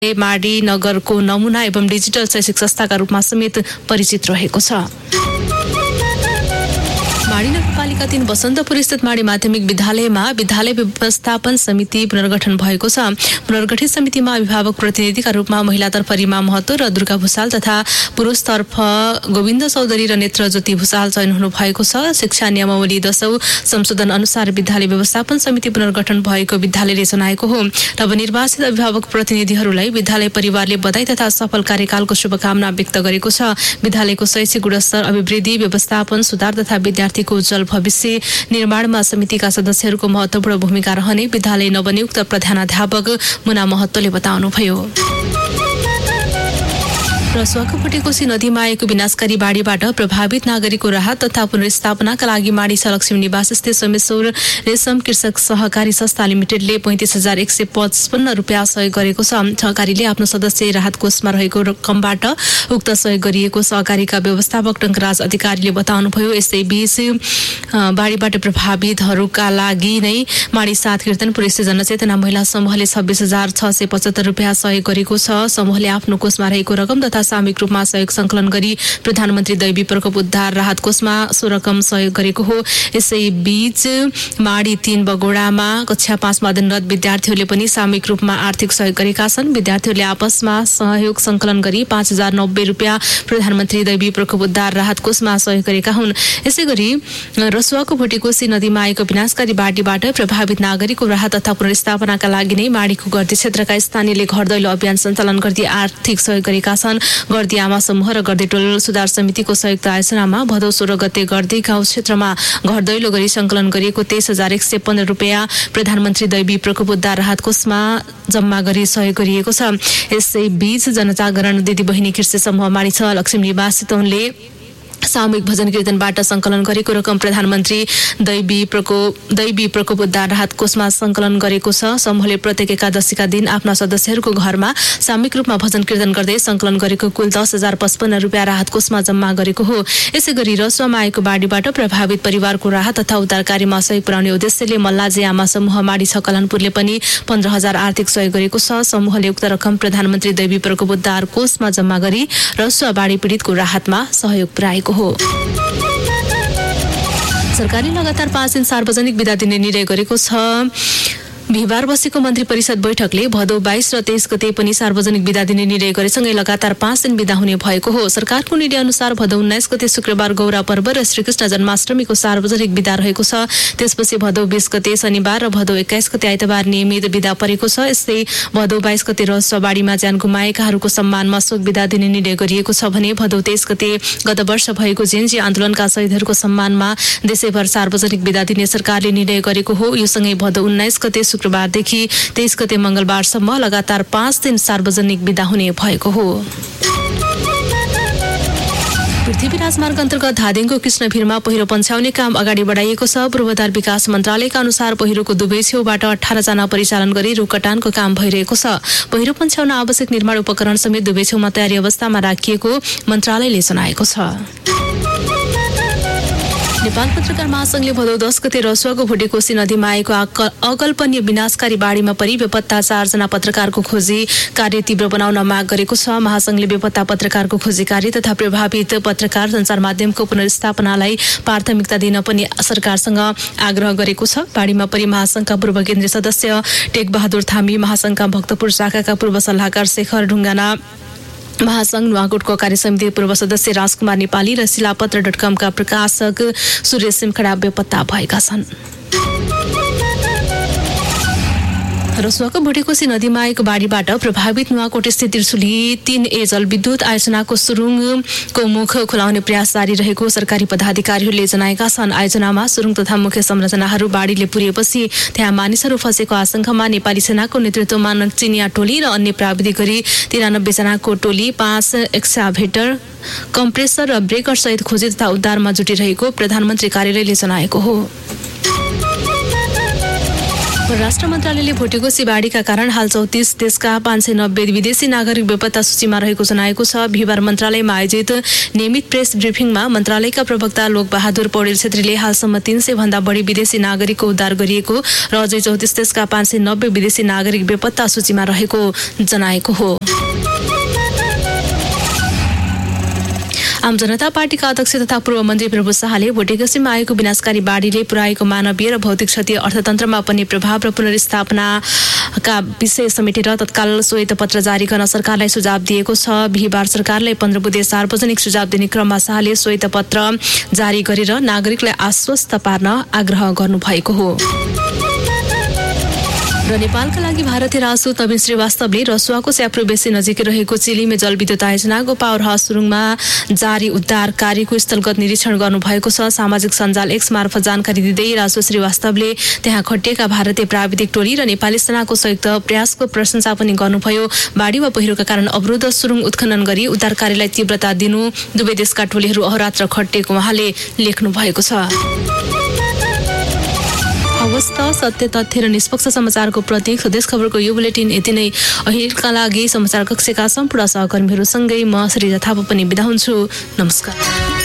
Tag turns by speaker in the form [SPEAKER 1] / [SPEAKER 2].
[SPEAKER 1] माडी नगरको नमुना एवं डिजिटल शैक्षिक संस्थाका रूपमा समेत परिचित रहेको छ। माडी नगरपालिका 3 बसन्तपुर स्थित माडी माध्यमिक विद्यालयमा विद्यालय व्यवस्थापन समिति पुनर्गठन भएको छ। पुनर्गठित समितिमा अभिभावक प्रतिनिधिका रूपमा महिलातर्फ रिमा महतो र दुर्गा भुसाल तथा पुरुषतर्फ गोविन्द चौधरी र नेत्र ज्योति भुसाल चयन हुनु भएको छ। शिक्षा नियमावली 10औं संशोधन अनुसार विद्यालय व्यवस्थापन समिति पुनर्गठन भएको विद्यालयले जनाएको हो। नवनिर्वाचित अभिभावक प्रतिनिधिहरूलाई विद्यालय परिवारले बधाई तथा सफल कार्यकालको शुभकामना व्यक्त गरेको छ। विद्यालयको शैक्षिक गुणस्तर अभिवृद्धि, व्यवस्थापन सुधार तथा विद्यार्थीको उज्जवल भविष्य निर्माणमा समितिका सदस्यहरूको महत्त्वपूर्ण भूमिका रहने विद्यालय नवनियुक्त प्रधानाध्यापक मुना महतोले बताउनुभयो। रसुवाको फुटेकोसी नदीमा आएको विनाशकारी बाढीबाट प्रभावित नागरिकको राहत तथा पुनर्स्थापनाका लागि माडी लक्ष्मी निवास स्थित सोमेश्वर रेशम कृषक सहकारी संस्था लिमिटेडले 35,155 रुपियाँ सहयोग गरेको छ। सहकारीले आफ्नो सदस्य राहत कोषमा रहेको रकमबाट उक्त सहयोग गरिएको सहकारीका व्यवस्थापक टङ्कराज अधिकारीले बताउनुभयो। यसै बीच बाढीबाट प्रभावितहरूका लागि नै माडी 7 कीर्तनपुर स्थित जनचेतना महिला समूहले 26,675 रुपियाँ सहयोग गरेको छ। समूहले आफ्नो कोषमा रहेको रकम तथा सामूहिक रूपमा सहयोग संकलन गरी प्रधानमन्त्री दैवी प्रकोप उद्धार राहत कोषमा सो रकम सहयोग गरेको हो। यसै बीच माडी 3 बगोडामा कक्षा 5 मा अध्ययनरत विद्यार्थीहरूले पनि सामूहिक रूपमा आर्थिक सहयोग गरेका छन्। विद्यार्थीहरूले आपसमा सहयोग संकलन गरी 5,090 रुपियाँ प्रधानमन्त्री दैवी प्रकोप उद्धार राहत कोषमा सहयोग गरेका हुन्। यसै गरी रसुवाको भुटेकोसी नदीमा आएको विनाशकारी बाढीबाट प्रभावित नागरिकको राहत तथा पुनर्स्थापनाका लागि नै माडीको गर्दी क्षेत्रका स्थानीयले घर दैलो अभियान सञ्चालन गर्दै आर्थिक सहयोग गरेका छन्। गर्दी आमा समूह र गर्दी टोल सुधार समितिको संयुक्त आयोजनामा भदौ 16 गते गर्दी गाउँ क्षेत्रमा घर दैलो गरी संकलन गरिएको 23,115 रुपियाँ प्रधानमन्त्री दैवी प्रकोप उद्धार राहत कोषमा जम्मा गरी सहयोग गरिएको छ। यसै बीच जनजागरण दिदी बहिनी कृषि समूह माडी लक्ष्मी निवास चितवनले सामूहिक भजन कीर्तनबाट संकलन गरेको रकम प्रधानमन्त्री दैवी प्रकोप उद्धार राहत कोषमा संकलन गरेको छ। समूहले प्रत्येक एकादशीका दिन आफ्ना सदस्यहरूको घरमा सामूहिक रूपमा भजन कीर्तन गर्दै संकलन गरेको कुल 10,055 रुपियाँ राहत कोषमा जम्मा गरेको हो। यसै गरी रसुवामा आएको बाढीबाट प्रभावित परिवारको राहत तथा उद्धार कार्यमा सहयोग पुर्याउने उद्देश्यले मल्लाजे आमा समूह माडी कलनपुरले पनि 15,000 आर्थिक सहयोग गरेको छ। समूहले उक्त रकम प्रधानमन्त्री दैवी प्रकोप उद्धार कोषमा जम्मा गरी रसुवा बाढी पीडितको राहतमा सहयोग पुर्याएको हो। सरकारले लगातार 5 दिन सार्वजनिक बिदा दिने निर्णय गरेको छ। बिहिबार बसेको मन्त्री परिषद बैठकले भदौ 22 र 23 गते पनि सार्वजनिक बिदा दिने निर्णय गरेसँगै लगातार 5 दिन बिदा हुने भएको हो। सरकारको निर्णय अनुसार भदौ 19 गते शुक्रबार गौरा पर्व र श्रीकृष्ण जन्माष्टमीको सार्वजनिक बिदा रहेको छ। त्यसपछि भदौ 20 गते शनिबार र भदौ 21 गते आइतबार नियमित बिदा परेको छ। यस्तै भदौ 22 गते रसुवाबाढीमा ज्यान गुमाएकाहरूको सम्मानमा शोक बिदा दिने निर्णय गरिएको छ भने भदौ 23 गते गत वर्ष भएको जेन्जी आन्दोलनका शहीदहरूको सम्मानमा देशैभर सार्वजनिक बिदा दिने सरकारले निर्णय गरेको हो। यो सँगै भदौ 19 गते शुक्रबारदेखि 23 गते मंगलबारसम्म लगातार 5 दिन सार्वजनिक बिदा हुने भएको हो। पृथ्वी राजमार्ग अन्तर्गत धादिङको कृष्णभिरमा पहिरो पन्छ्याउने काम अगाडि बढाइएको छ। पूर्वाधार विकास मन्त्रालयका अनुसार पहिरोको दुवै छेउबाट 18 जना परिचालन गरी रुखकटानको काम भइरहेको छ। पहिरो पन्छ्याउन आवश्यक निर्माण उपकरण समेत दुवै छेउमा तयारी अवस्थामा राखिएको मन्त्रालयले जनाएको छ। नेपाल पत्रकार महासंघले भदौ 10 गते रसुवाको भुटेकोसी नदीमा आएको अकल्पनीय विनाशकारी बाढीमा परि बेपत्ता 4 जना पत्रकारको खोजी कार्य तीव्र बनाउन माग गरेको छ। महासंघले बेपत्ता पत्रकारको खोजी कार्य तथा प्रभावित पत्रकार सञ्चार माध्यमको पुनर्स्थापनालाई प्राथमिकता दिन पनि सरकारसँग आग्रह गरेको छ। बाढीमा परि महासंघका पूर्व केन्द्रीय सदस्य टेकबहादुर थामी, महासंघका भक्तपुर शाखाका पूर्व सल्लाहकार शेखर ढुङ्गाना, महासंघ नुवाकोटको कार्यसमिति पूर्व सदस्य राजकुमार नेपाली र शिलापत्र.com का प्रकाशक सूर्य सिमखडा बेपत्ता भएका छन्। रसुवाको भुटेकोसी नदीमा आएको बाढीबाट प्रभावित नुवाकोट स्थित त्रिशुली 3A जलविद्युत आयोजनाको सुरुङको मुख खुलाउने प्रयास जारी रहेको सरकारी पदाधिकारीहरूले जनाएका छन्। आयोजनामा सुरुङ तथा मुख्य संरचनाहरू बाढीले पुरिएपछि त्यहाँ मानिसहरू फँसेको आशंकामा नेपाली सेनाको नेतृत्वमा चिनिया टोली र अन्य प्राविधिक गरी 93 जनाको टोली 5 एक्साभेटर, कम्प्रेसर र ब्रेकर सहित खोजी तथा उद्धारमा जुटिरहेको प्रधानमन्त्री कार्यालयले जनाएको हो। परराष्ट्र मन्त्रालयले भोटेकोसी बाढीका कारण हाल 34 देशका 590 विदेशी नागरिक बेपत्ता सूचीमा रहेको जनाएको छ। बिहिबार मन्त्रालयमा आयोजित नियमित प्रेस ब्रिफिङमा मन्त्रालयका प्रवक्ता लोकबहादुर पौडेल छेत्रीले हालसम्म 300 भन्दा बढी विदेशी नागरिकको उद्धार गरिएको र अझै 34 देशका 590 विदेशी नागरिक बेपत्ता सूचीमा रहेको जनाएको हो। आम जनता पार्टीका अध्यक्ष तथा पूर्व मन्त्री प्रभु शाहले भोटेकोसीमा आएको विनाशकारी बाढीले पुर्याएको मानवीय र भौतिक क्षति, अर्थतन्त्रमा पनि प्रभाव र पुनर्स्थापनाका विषय समेटेर तत्काल श्वेतपत्र जारी गर्न सरकारलाई सुझाव दिएको छ। बिहिबार सरकारलाई 15 बुँदे सार्वजनिक सुझाव दिने क्रममा शाहले श्वेतपत्र जारी गरेर नागरिकलाई आश्वस्त पार्न आग्रह गर्नुभएको हो। र नेपालका लागि भारतीय राजदूत नवीन श्रीवास्तवले रसुवाको स्याप्रो बेसी नजिकै रहेको चिलिमे जलविद्युत आयोजनाको पावर हाउस सुरुङमा जारी उद्धार कार्यको स्थलगत निरीक्षण गर्नुभएको छ। सामाजिक सञ्जाल X मार्फत जानकारी दिँदै राजदूत श्रीवास्तवले त्यहाँ खटिएका भारतीय प्राविधिक टोली र नेपाली सेनाको संयुक्त प्रयासको प्रशंसा पनि गर्नुभयो। बाढी वा पहिरोका कारण अवरुद्ध सुरुङ उत्खनन गरी उद्धार कार्यलाई तीव्रता दिनु दुवै देशका टोलीहरू अहोरात्र खटिएको उहाँले लेख्नु भएको छ। अवस्था सत्य तथ्य र निष्पक्ष समाचारको प्रतीक स्वदेश खबरको यो बुलेटिन यति नै। अहिलेका लागि समाचार कक्षका सम्पूर्ण सहकर्मीहरूसँगै म श्रीजा थापा पनि बिदा हुन्छु। नमस्कार।